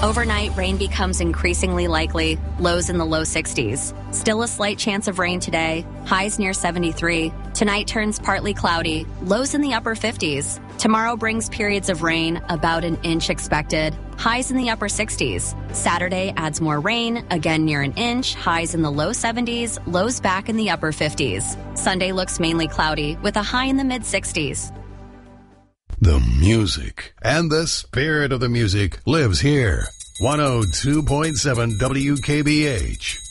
Overnight, rain becomes increasingly likely, lows in the low 60s. Still a slight chance of rain today, highs near 73. Tonight turns partly cloudy, lows in the upper 50s. Tomorrow brings periods of rain, about an inch expected, highs in the upper 60s. Saturday adds more rain, again near an inch, highs in the low 70s, lows back in the upper 50s. Sunday looks mainly cloudy, with a high in the mid 60s. The music and the spirit of the music lives here. 102.7 WKBH.